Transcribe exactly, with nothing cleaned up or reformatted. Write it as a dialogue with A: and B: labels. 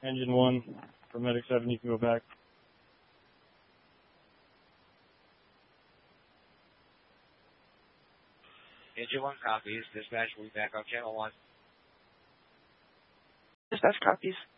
A: Engine one for Medic seven, you can go back.
B: Engine one copies. Dispatch, we'll be back on channel one.
C: Dispatch copies.